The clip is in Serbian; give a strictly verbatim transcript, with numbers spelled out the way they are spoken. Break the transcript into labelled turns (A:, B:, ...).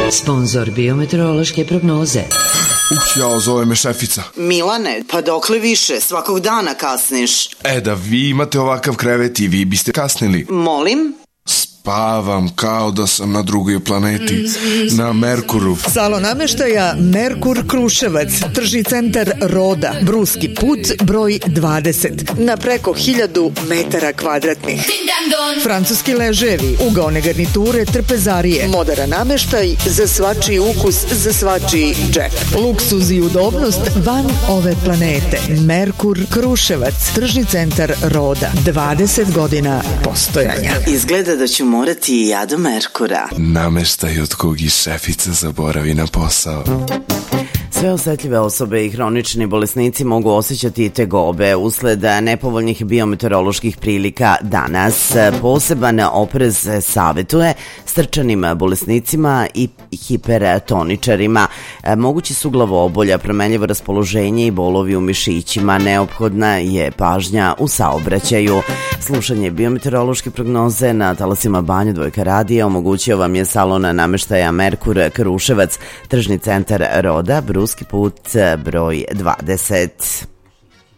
A: Sponzor biometeorološke prognoze.
B: Uh, jao, zove me šefica.
C: Milane, pa dokle više? Svakog dana kasniš.
B: E, da vi imate ovakav krevet i vi biste kasnili.
C: Molim?
B: Spavam kao da sam na drugoj planeti, na Merkuru.
D: Salon nameštaja Merkur Kruševac, tržni centar Roda, Bruski put, broj dvadeset, na preko hiljadu metara kvadratnih. Francuski leževi, ugaone garniture, trpezarije, moderan nameštaj za svačiji ukus, za svačiji džep. Luksuz i udobnost van ove planete. Merkur Kruševac, tržni centar Roda, dvadeset godina postojanja.
C: Izgleda da ću morati i ja do Merkura.
B: Nameštaj od kog i šefica zaboravi na posao.
E: Sve osetljive osobe i hronični bolesnici mogu osjećati tegobe usled nepovoljnih biometeoroloških prilika danas. Poseban oprez savjetuje srčanim bolesnicima i hipertoničarima. Mogući su glavobolja, promenljivo raspoloženje i bolovi u mišićima. Neophodna je pažnja u saobraćaju. Slušanje biometeorološke prognoze na talasima Banja Dvojka radija omogućio vam je salon nameštaja Merkur Kruševac, tržni centar Roda, Bruski put, broj dvadeset.